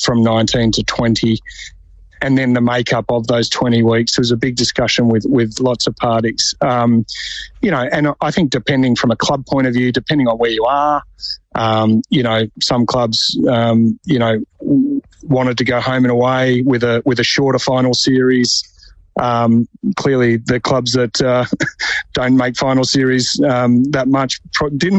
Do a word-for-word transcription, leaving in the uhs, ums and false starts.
from nineteen to twenty. And then the makeup of those twenty weeks was a big discussion with, with lots of parties. Um, you know, and I think depending from a club point of view, depending on where you are, um, you know, some clubs, um, you know, wanted to go home and away with a with a shorter final series. Um, clearly, the clubs that uh, don't make final series um, that much pro- didn't